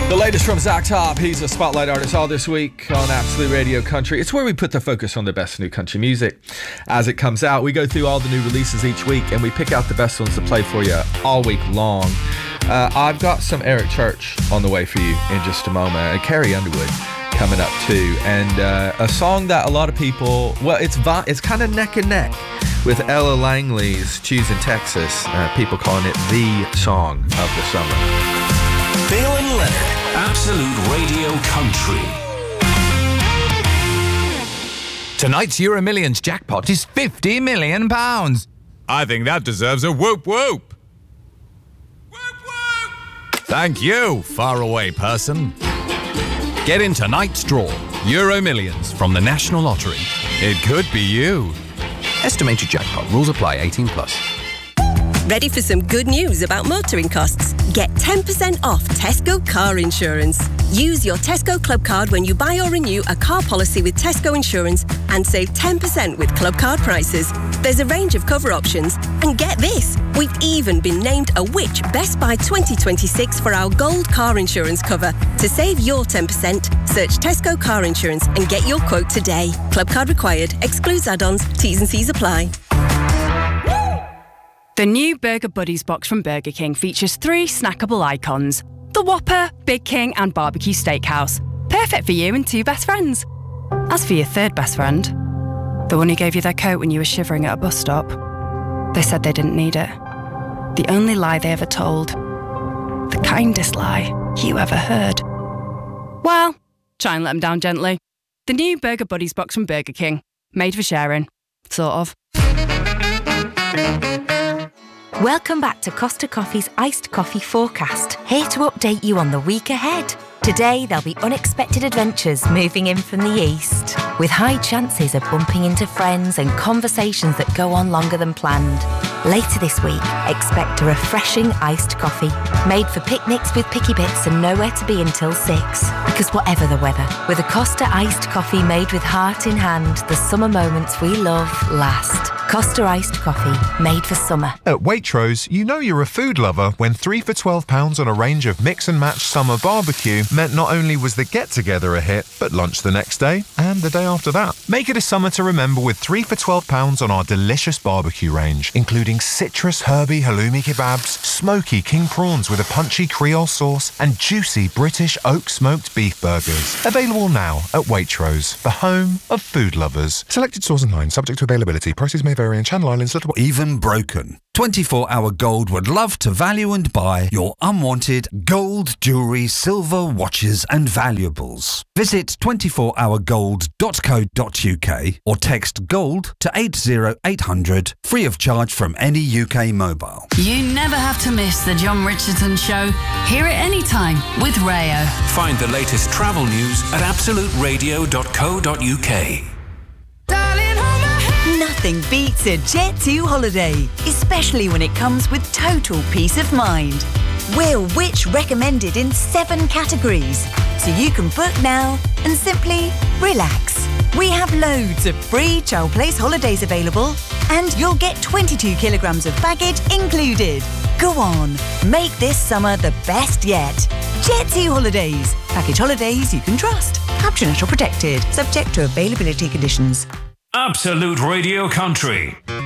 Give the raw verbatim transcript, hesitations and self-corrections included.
The latest from Zach Top. He's a spotlight artist all this week on Absolute Radio Country. It's where we put the focus on the best new country music as it comes out. We go through all the new releases each week and we pick out the best ones to play for you all week long. Uh, I've got some Eric Church on the way for you in just a moment, and Carrie Underwood coming up too, and uh, a song that a lot of people, well, it's vi- it's kind of neck and neck with Ella Langley's Choosing Texas. Uh, people calling it the song of the summer. Bill and Leonard, Absolute Radio Country. Tonight's Euro Millions jackpot is fifty million pounds. I think that deserves a whoop whoop. Whoop whoop! Thank you, faraway person. Get in tonight's draw. Euro Millions from the National Lottery. It could be you. Estimated jackpot. Rules apply. eighteen plus. Ready for some good news about motoring costs? Get ten percent off Tesco car insurance. Use your Tesco Club card when you buy or renew a car policy with Tesco Insurance and save ten percent with Club card prices. There's a range of cover options. And get this, we've even been named a Which Best Buy twenty twenty-six for our gold car insurance cover. To save your ten percent, search Tesco Car Insurance and get your quote today. Club card required. Excludes add-ons. T's and C's apply. The new Burger Buddies box from Burger King features three snackable icons. The Whopper, Big King and Barbecue Steakhouse. Perfect for you and two best friends. As for your third best friend, the one who gave you their coat when you were shivering at a bus stop, they said they didn't need it. The only lie they ever told. The kindest lie you ever heard. Well, try and let them down gently. The new Burger Buddies box from Burger King. Made for sharing. Sort of. Welcome back to Costa Coffee's Iced Coffee Forecast, here to update you on the week ahead. Today, there'll be unexpected adventures moving in from the east, with high chances of bumping into friends and conversations that go on longer than planned. Later this week, expect a refreshing iced coffee, made for picnics with picky bits and nowhere to be until six. Because whatever the weather, with a Costa iced coffee made with heart in hand, the summer moments we love last. Costa iced coffee, made for summer. At Waitrose, you know you're a food lover when three for twelve pounds on a range of mix and match summer barbecue meant not only was the get-together a hit, but lunch the next day and the day after that. Make it a summer to remember with three for twelve pounds on our delicious barbecue range, including citrus herby halloumi kebabs, smoky king prawns with a punchy Creole sauce, and juicy British oak smoked beef burgers. Available now at Waitrose, the home of food lovers. Selected stores and lines, subject to availability. Prices may vary in Channel Islands. Little Even broken. twenty-four hour Gold would love to value and buy your unwanted gold jewellery, silver, watches and valuables. Visit twenty-four hour gold dot co dot uk or text GOLD to eight zero eight hundred, free of charge from any U K mobile. You never have to miss the John Richardson Show. Hear it anytime with Rayo. Find the latest travel news at absolute radio dot co dot uk. Nothing beats a Jet two holiday, especially when it comes with total peace of mind. We're Which recommended in seven categories, so you can book now and simply relax. We have loads of free Child Place holidays available, and you'll get twenty-two kilograms of baggage included. Go on, make this summer the best yet. Jet two Holidays. Package holidays you can trust. Caption protected, subject to availability conditions. Absolute Radio Country.